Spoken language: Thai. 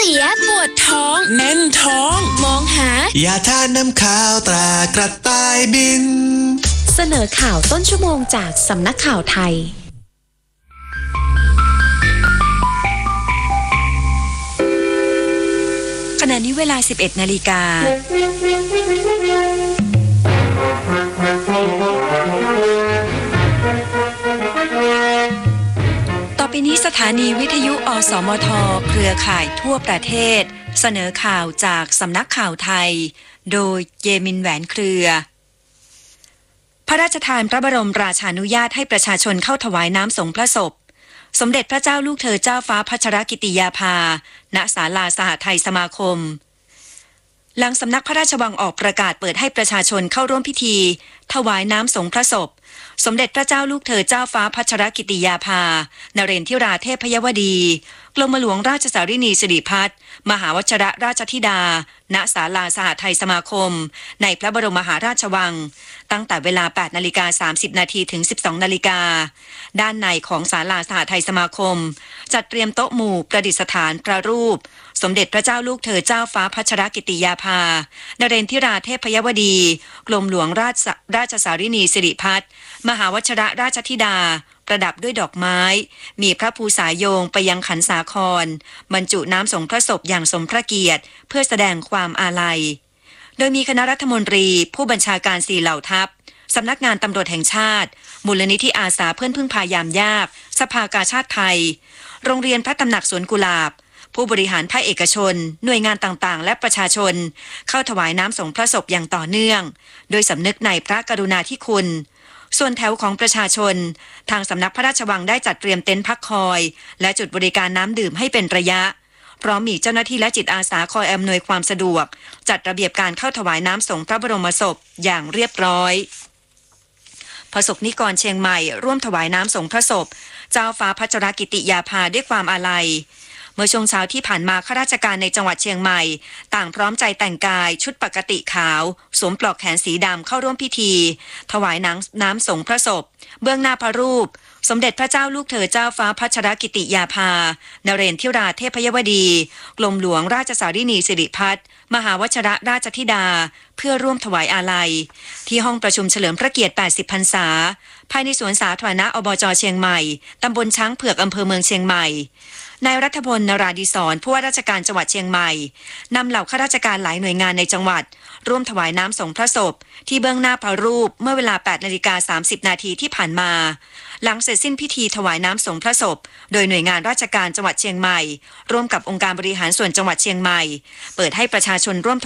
สียปวดท้องแน่นท้องมองหายาทาน้ำขาวตรากระต่ายบินเสนอข่าวต้นชั่วโมงจากสำนักข่าวไทยขณะนี้เวลา 11 นาฬิกาต่อไปนี้สถานีวิทยุอสมทเครือข่ายทั่วประเทศเสนอข่าวจากสำนักข่าวไทยโดยเยมินแหวนเครือพระราชทานพระบรมราชานุญาตให้ประชาชนเข้าถวายน้ำสงฆ์พระศพสมเด็จพระเจ้าลูกเธอเจ้าฟ้าพัชรกิติยาภาณศาลาสหไทยสมาคมหลังสำนักพระราชวังออกประกาศเปิดให้ประชาชนเข้าร่วมพิธีถวายน้ำสงฆ์พระศพสมเด็จพระเจ้าลูกเธอเจ้าฟ้าพัชรกิติยาภานเรนทิราเทพยวดีกรมหลวงราชสารินีสิริพัฒน์มหาวชิรราชธิดาณศาลาสหไทยสมาคมในพระบรมมหาราชวังตั้งแต่เวลา 8:30 น.ถึง 12:00 น.ด้านในของศาลาสหไทยสมาคมจัดเตรียมโต๊ะหมู่ประดิษฐานพระรูปสมเด็จพระเจ้าลูกเธอเจ้าฟ้าพัชรกิติยาภานเรนทิราเทพยวดีกรมหลวงราชสารินีสิริพัฒน์มหาวชิรราชธิดาประดับด้วยดอกไม้มีพระภูษาโยงไปยังขันสาครบรรจุน้ำสงฆ์พระศพอย่างสมพระเกียรติเพื่อแสดงความอาลัยโดยมีคณะรัฐมนตรีผู้บัญชาการ4เหล่าทัพสำนักงานตำรวจแห่งชาติมูลนิธิอาสาเพื่อนพึ่งพายามยากสภากาชาติไทยโรงเรียนพระตำหนักสวนกุหลาบผู้บริหารภาคเอกชนหน่วยงานต่างๆและประชาชนเข้าถวายน้ำสงฆ์พระศพอย่างต่อเนื่องโดยสำนึกในพระกรุณาธิคุณส่วนแถวของประชาชนทางสำนักพระราชวังได้จัดเตรียมเต็นท์พักคอยและจุดบริการน้ำดื่มให้เป็นระยะพร้อมมีเจ้าหน้าที่และจิตอาสาคอยอำนวยความสะดวกจัดระเบียบการเข้าถวายน้ำสงฆ์พระบรมศพอย่างเรียบร้อยประสบนิกรเชียงใหม่ร่วมถวายน้ำสงฆ์พระศพเจ้าฟ้าพัชรกิติยาภาด้วยความอาลัยเมื่อช่วงเช้าที่ผ่านมาข้าราชการในจังหวัดเชียงใหม่ต่างพร้อมใจแต่งกายชุดปกติขาวสวมปลอกแขนสีดำเข้าร่วมพิธีถวายน้ำสงฆ์พระศพเบื้องหน้าพระรูปสมเด็จพระเจ้าลูกเธอเจ้าฟ้าพัชรกิติยาภานเรนทิราเทพยวดีกรมหลวงราชสารินีสิริพัฒน์มหาวชิรราชธิดาเพื่อร่วมถวายอาลัยที่ห้องประชุมเฉลิมพระเกียรติ80 พรรษาภายในสวนสาธารณะอบจ.เชียงใหม่ตำบลช้างเผือกอำเภอเมืองเชียงใหม่นายรัฐพล นราดิศรผู้ว่าราชการจังหวัดเชียงใหม่นำเหล่าข้าราชการหลายหน่วยงานในจังหวัดร่วมถวายน้ำสงฆ์พระศพที่เบื้องหน้าพระรูปเมื่อเวลา 8:30 น.ที่ผ่านมาหลังเสร็จสิ้นพิธีถวายน้ำสงฆ์พระศพโดยหน่วยงานราชการจังหวัดเชียงใหม่ร่วมกับองค์การบริหารส่วนจังหวัดเชียงใหม่เปิดให้ประชาชนร่วม